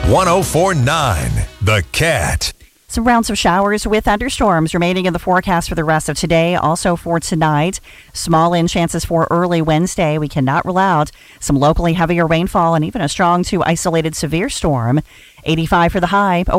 104.9 The Cat. Some rounds of showers with thunderstorms remaining in the forecast for the rest of today. Also for tonight, small in chances for early Wednesday. We cannot rule out some locally heavier rainfall and even a strong to isolated severe storm. 85 for the high.